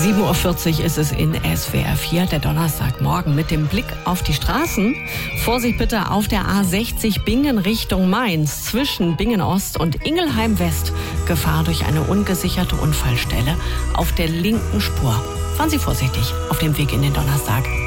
7:40 Uhr ist es in SWR 4, der Donnerstagmorgen mit dem Blick auf die Straßen. Vorsicht bitte auf der A60 Bingen Richtung Mainz zwischen Bingen Ost und Ingelheim West. Gefahr durch eine ungesicherte Unfallstelle auf der linken Spur. Fahren Sie vorsichtig auf dem Weg in den Donnerstag.